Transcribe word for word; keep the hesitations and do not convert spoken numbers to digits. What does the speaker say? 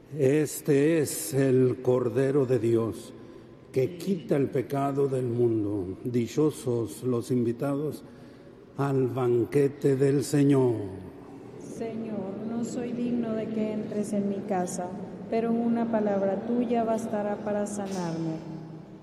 Este es el Cordero de Dios, que quita el pecado del mundo. Dichosos los invitados al banquete del Señor. Señor, no soy digno de que entres en mi casa, pero una palabra tuya bastará para sanarme.